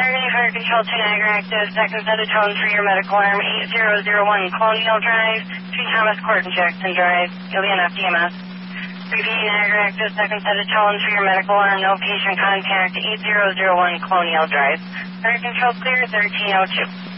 Fire Control 2 Niagara Active, second set of tones for your medical arm, 8001 Colonial Drive, between Thomas Court and Jackson Drive. You'll be on FDMS. Repeating Niagara Active, second set of tones for your medical arm, no patient contact, 8001 Colonial Drive. Fire Control clear, 1302.